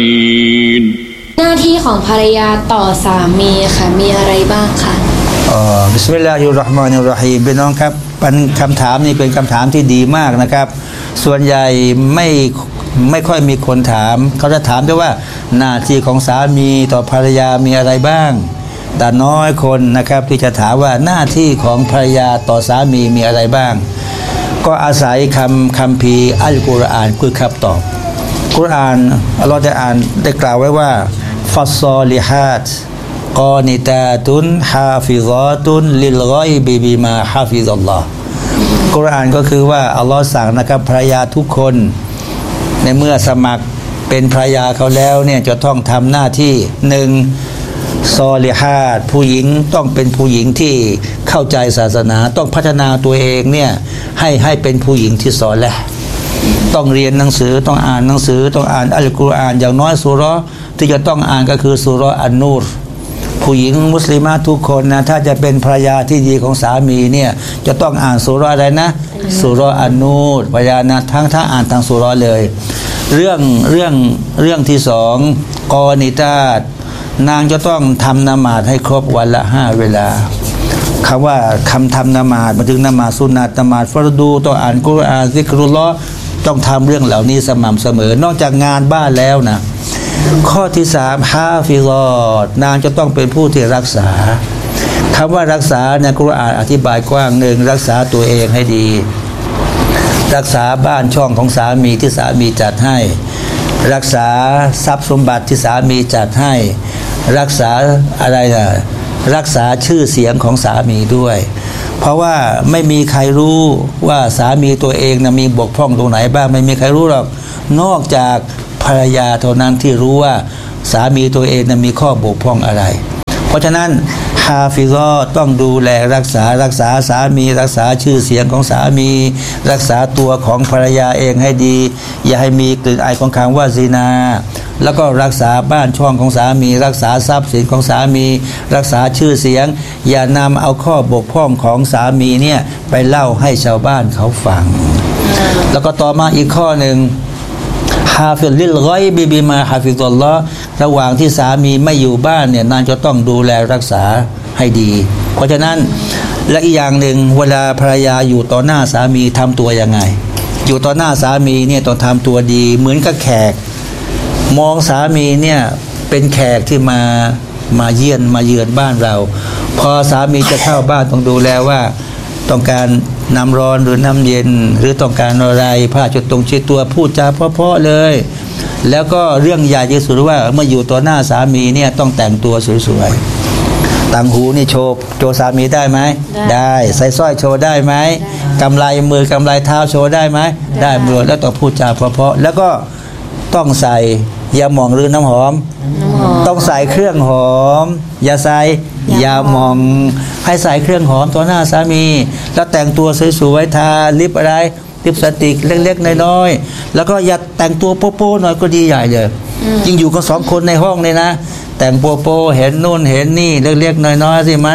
หน้าที่ของภรรยาต่อสามีค่ะมีอะไรบ้างคะบิสมิลลาฮิรเราะห์มานิรเราะฮีมพี่น้องครับเป็นคำถามนี้เป็นคำถามที่ดีมากนะครับส่วนใหญ่ไม่ค่อยมีคนถามเขาจะถามด้วยว่าหน้าที่ของสามีต่อภรรยามีอะไรบ้างแต่น้อยคนนะครับที่จะถามว่าหน้าที่ของภรรยาต่อสามีมีอะไรบ้างก็อาศัยคัมภีร์อัลกุรอานคือคำตอบกุรอานอัลลอฮฺได้กล่าวไว้ว่าฟัสซอลิฮัตกอนิตาตุนฮาฟิซอตุนลิลกอยบิบิมาฮาฟิซัลลอฮ์กุรอานก็คือว่าอัลลอฮฺสั่งนะครับภรรยาทุกคนในเมื่อสมัครเป็นภรรยาเขาแล้วเนี่ยจะต้องทำหน้าที่หนึ่งซอลิฮัตผู้หญิงต้องเป็นผู้หญิงที่เข้าใจศาสนาต้องพัฒนาตัวเองเนี่ยให้เป็นผู้หญิงที่ซอลิฮ์ต้องเรียนหนังสือต้องอ่านหนังสือต้องอ่านอัลกุรอานอย่างน้อยซูเราะห์ที่จะต้องอ่านก็คือซูเราะห์อันนูรผู้หญิงมุสลิมะทุกคนนะถ้าจะเป็นภรรยาที่ดีของสามีเนี่ยจะต้องอ่านซูเราะห์อะไรนะซูเราะห์อันนูรภรรยานะทั้งอ่านทั้งซูเราะห์เลยเรื่องที่สองกอนิตาตนางจะต้องทำละหมาดให้ครบวันละ5เวลาคำว่าคำทำละหมาดมาถึงละหมาดสุนนะละหมาดฟัรดูต้องอ่านกุรอานซิกรุลลอฮ์ต้องทำเรื่องเหล่านี้สม่ำเสมอนอกจากงานบ้านแล้วนะข้อที่3ฮาฟิซอนางจะต้องเป็นผู้ที่รักษาคำว่ารักษาในกุรอานอธิบายกว้างหนึ่งรักษาตัวเองให้ดีรักษาบ้านช่องของสามีที่สามีจัดให้รักษาทรัพย์สมบัติที่สามีจัดให้รักษาอะไรนะรักษาชื่อเสียงของสามีด้วยเพราะว่าไม่มีใครรู้ว่าสามีตัวเองนะมีบกพร่องตรงไหนบ้างไม่มีใครรู้หรอกนอกจากภรรยาเท่านั้นที่รู้ว่าสามีตัวเองนะมีข้อบกพร่องอะไรเพราะฉะนั้นฮาฟิซอต้องดูแลรักษาสามีรักษาชื่อเสียงของสามีรักษาตัวของภรรยาเองให้ดีอย่าให้มีกลิ่นอายของคำว่าซินาแล้วก็รักษาบ้านช่องของสามีรักษาทรัพย์สินของสามีรักษาชื่อเสียงอย่านำเอาข้อบกพร่องของสามีเนี่ยไปเล่าให้ชาวบ้านเขาฟังแล้วก็ต่อมาอีกข้อหนึ่งฮาฟิซลิลกอยบิบิมาฮาฟิซัลลอฮ์ระหว่างที่สามีไม่อยู่บ้านเนี่ยนางจะต้องดูแลรักษาให้ดีเพราะฉะนั้นและอีกอย่างหนึ่งเวลาภรรยาอยู่ต่อหน้าสามีทำตัวยังไงอยู่ต่อหน้าสามีเนี่ยต้องทำตัวดีเหมือนกับแขกมองสามีเนี่ยเป็นแขกที่มาเยือนบ้านเราพอสามีจะเข้าบ้านต้องดูแลว่าต้องการน้ำร้อนหรือน้ำเย็นหรือต้องการอะไรผ้าชุดตรงชิดตัวพูดจาเพราะๆเลยแล้วก็เรื่องใหญ่ที่สุดว่าเมื่ออยู่ต่อหน้าสามีเนี่ยต้องแต่งตัวสวยๆต่างหูนี่โชว์สามีได้ไหมได้ใส่สร้อยโชว์ได้ไหมกำไลมือกำไลเท้าโชว์ได้ไหมได้หมดแล้วต้องพูดจาเพราะๆแล้วก็ต้องใส่ยาหม่องหรือน้ำหอมต้องใส่เครื่องหอมอย่าใส่ยาหม่องให้ใส่เครื่องหอมต่อหน้าสามีแล้วแต่งตัวสวยๆทาลิปอะไรลิปสติกเล็กๆน้อยๆแล้วก็อย่าแต่งตัวโป๊ะๆหน่อยก็ดีใหญ่เลยยิ่งอยู่กัน2คนในห้องเลยนะแต่งโป๊ะๆเห็นนู่นเห็นนี่เล็กๆน้อยๆสิมัน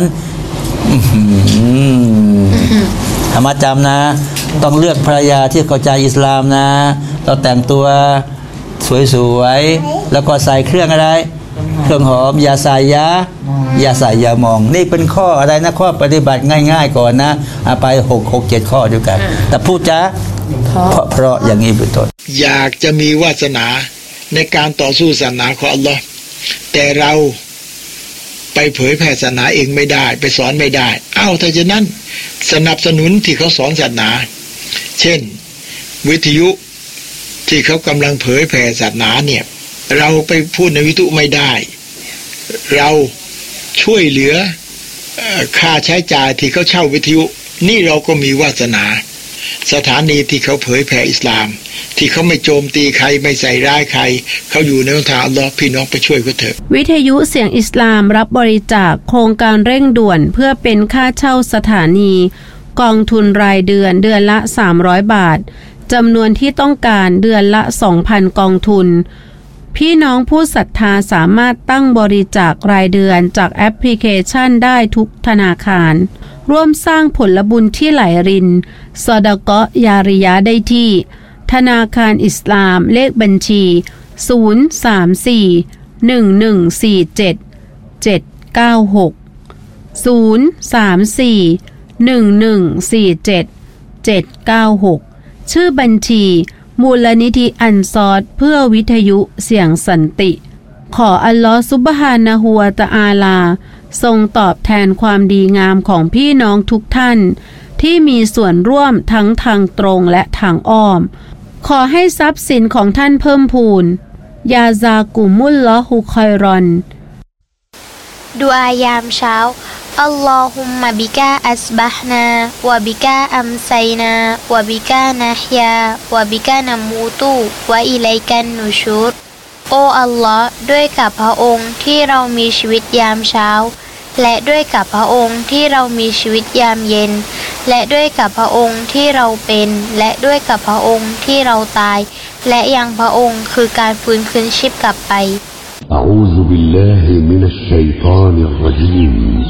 ธรรมะจำนะต้องเลือกภรรยาที่เข้าใจอิสลามนะต้องแต่งตัวสวยๆแล้วก็ใส่เครื่องอะไรเครื่องหอมอย่าใส่ยาหม่องนี่เป็นข้ออะไรนะข้อปฏิบัติง่ายๆก่อนนะไป6 7ข้อด้วยกันแต่พูดจ้าเพราะอย่างนี้เป็นต้นอยากจะมีวาสนาในการต่อสู้ศาสนาของอัลลอฮ์แต่เราไปเผยแผ่ศาสนาเองไม่ได้ไปสอนไม่ได้ถ้าฉะนั้นสนับสนุนที่เขาสอนศาสนาเช่นวิทยุที่เขากำลังเผยแผ่ศาสนาเนี่ยเราไปพูดในวิทยุไม่ได้เราช่วยเหลือค่าใช้จ่ายที่เขาเช่าวิทยุนี่เราก็มีวาสนาสถานีที่เขาเผยแผ่อิสลามที่เขาไม่โจมตีใครไม่ใส่ร้ายใครเขาอยู่ในทางอัลลอฮ์พี่น้องไปช่วยเขาเถอะวิทยุเสียงอิสลามรับบริจาคโครงการเร่งด่วนเพื่อเป็นค่าเช่าสถานีกองทุนรายเดือนละ300 บาทจำนวนที่ต้องการเดือนละ 2,000 กองทุนพี่น้องผู้ศรัทธาสามารถตั้งบริจาครายเดือนจากแอปพลิเคชันได้ทุกธนาคารร่วมสร้างผลบุญที่ไหลรินซอดาเกาะห์ยาริยะได้ที่ธนาคารอิสลามเลขบัญชีชื่อบัญชีมูลนิธิอันซอรเพื่อวิทยุเสียงสันติขออัลลอฮฺซุบฮานะฮูวะตะอาลาทรงตอบแทนความดีงามของพี่น้องทุกท่านที่มีส่วนร่วมทั้งทางตรงและทางอ้อมขอให้ทรัพย์สินของท่านเพิ่มพูนยาซากุมุลลอฮุคอยรอนดุอายามเช้าอัลลอฮุมมะบิกาอัสบะฮ์นาวะบิกาอัมไซนาวะบิกานะฮยาวะบิกานะมูตุวะอิลัยกันนุชูรโออัลลอฮ์ด้วยกับพระองค์ที่เรามีชีวิตยามเช้าและด้วยกับพระองค์ที่เรามีชีวิตยามเย็นและด้วยกับพระองค์ที่เราเป็นและด้วยกับพระองค์ที่เราตายและยังพระองค์คือการฟื้นคืนชีพกลับไป أعوذ بالله من الشيطان الرجيم